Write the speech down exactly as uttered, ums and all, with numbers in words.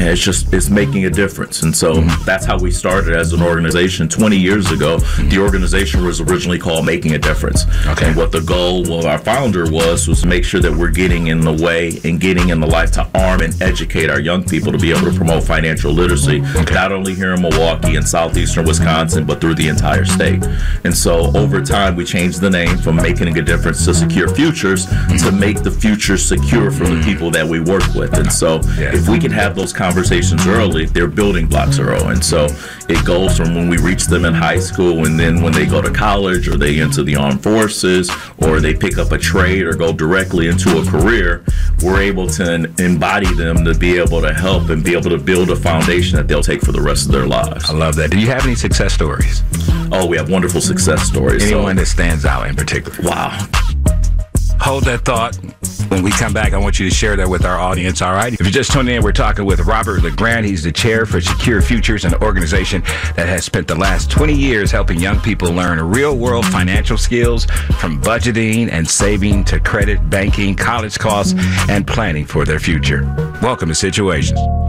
and it's just it's making a difference. And so mm-hmm. that's how we started as an organization twenty years ago. Mm-hmm. The organization was originally called Making a Difference. Okay. And what the goal of our founder was was to make sure that we're getting in the way and getting in the life to arm and educate our young people to be able to promote financial literacy, okay. not only here in Milwaukee and southeastern Wisconsin, but through the entire state. And so over time, we changed the name from Making a Difference to Secure Futures mm-hmm. to make the future secure for the people that we work with. And so yeah. if we can have those conversations early, their building blocks are early. And so it goes from when we reach them in high school, and then when they go to college or they enter the armed forces or they pick up a trade or go directly into a career, we're able to embody them to be able to help and be able to build a foundation that they'll take for the rest of their lives. I love that. Do you have any success stories? Oh, we have wonderful success stories. Anyone so, that stands out in particular? Wow. Hold that thought. When we come back, I want you to share that with our audience, all right? If you're just tuning in, we're talking with Robert LeGrand. He's the chair for Secure Futures, an organization that has spent the last twenty years helping young people learn real-world financial skills from budgeting and saving to credit, banking, college costs, and planning for their future. Welcome to Situations.